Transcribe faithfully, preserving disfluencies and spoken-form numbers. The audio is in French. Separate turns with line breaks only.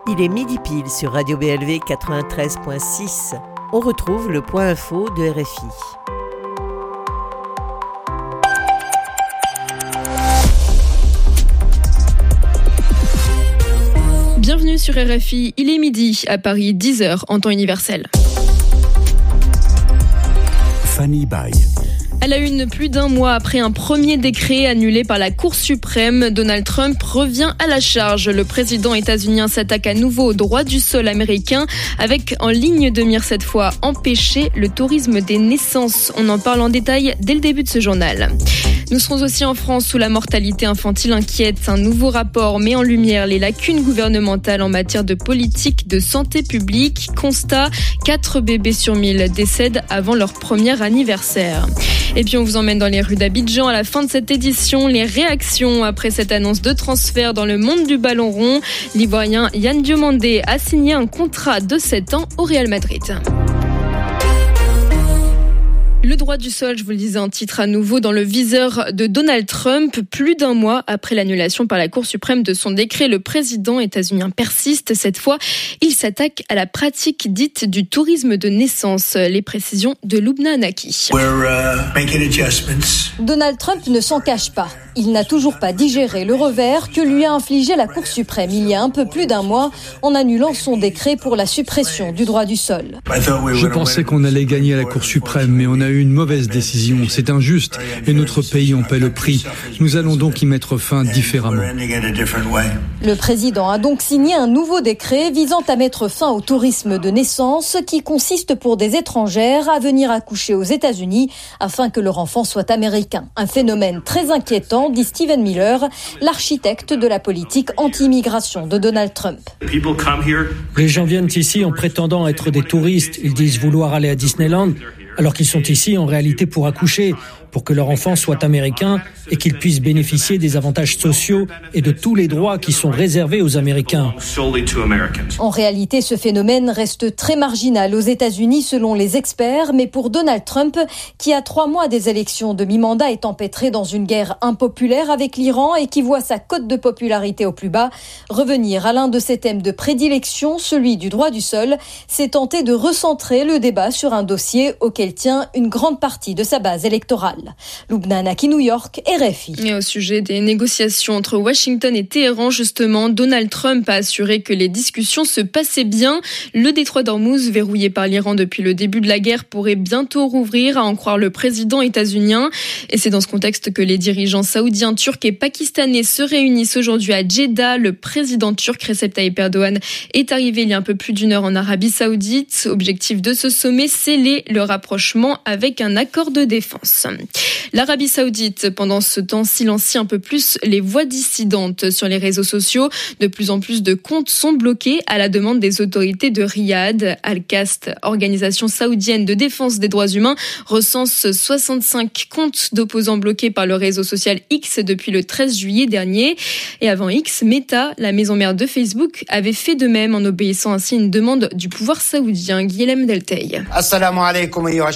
Il est midi pile sur Radio B L V quatre-vingt-treize virgule six. On retrouve le point info de R F I.
Bienvenue sur R F I, il est midi, à Paris, dix heures en temps universel.
Fanny Baye.
À la une, plus d'un mois après un premier décret annulé par la Cour suprême, Donald Trump revient à la charge. Le président états-unien s'attaque à nouveau au droit du sol américain avec en ligne de mire cette fois empêcher le tourisme des naissances. On en parle en détail dès le début de ce journal. Nous serons aussi en France où la mortalité infantile inquiète. Un nouveau rapport met en lumière les lacunes gouvernementales en matière de politique de santé publique. Constat, quatre bébés sur mille décèdent avant leur premier anniversaire. Et puis on vous emmène dans les rues d'Abidjan à la fin de cette édition. Les réactions après cette annonce de transfert dans le monde du ballon rond. L'Ivoirien Yann Diomandé a signé un contrat de sept ans au Real Madrid. Le droit du sol, je vous le disais en titre à nouveau, dans le viseur de Donald Trump. Plus d'un mois après l'annulation par la Cour suprême de son décret, le président états-unien persiste. Cette fois, il s'attaque à la pratique dite du tourisme de naissance. Les précisions de Lubna Anaki.
Donald Trump ne s'en cache pas. Il n'a toujours pas digéré le revers que lui a infligé la Cour suprême il y a un peu plus d'un mois en annulant son décret pour la suppression du droit du sol.
Je pensais qu'on allait gagner à la Cour suprême, mais on a eu une mauvaise décision. C'est injuste et notre pays en paie le prix. Nous allons donc y mettre fin différemment.
Le président a donc signé un nouveau décret visant à mettre fin au tourisme de naissance qui consiste pour des étrangères à venir accoucher aux États-Unis afin que leur enfant soit américain. Un phénomène très inquiétant, dit Stephen Miller, l'architecte de la politique anti-immigration de Donald Trump.
Les gens viennent ici en prétendant être des touristes. Ils disent vouloir aller à Disneyland, alors qu'ils sont ici en réalité pour accoucher, pour que leur enfant soit américain et qu'ils puissent bénéficier des avantages sociaux et de tous les droits qui sont réservés aux Américains.
En réalité, ce phénomène reste très marginal aux États-Unis selon les experts, mais pour Donald Trump, qui à trois mois des élections de mi-mandat est empêtré dans une guerre impopulaire avec l'Iran et qui voit sa cote de popularité au plus bas, revenir à l'un de ses thèmes de prédilection, celui du droit du sol, c'est tenter de recentrer le débat sur un dossier auquel tient une grande partie de sa base électorale. Lubna Anaki, New York, R F I.
Et au sujet des négociations entre Washington et Téhéran, justement, Donald Trump a assuré que les discussions se passaient bien. Le détroit d'Ormuz, verrouillé par l'Iran depuis le début de la guerre, pourrait bientôt rouvrir, à en croire le président états-unien. Et c'est dans ce contexte que les dirigeants saoudiens, turcs et pakistanais se réunissent aujourd'hui à Jeddah. Le président turc Recep Tayyip Erdogan est arrivé il y a un peu plus d'une heure en Arabie Saoudite. Objectif de ce sommet, sceller le rapprochement avec un accord de défense. L'Arabie Saoudite, pendant ce temps, silencie un peu plus les voix dissidentes sur les réseaux sociaux. De plus en plus de comptes sont bloqués à la demande des autorités de Riyad. Al-Qast, organisation saoudienne de défense des droits humains, recense soixante-cinq comptes d'opposants bloqués par le réseau social X depuis le treize juillet dernier. Et avant X, Meta, la maison mère de Facebook, avait fait de même en obéissant ainsi à une demande du pouvoir saoudien. Guilhem Delteil.
Assalamu alaikum.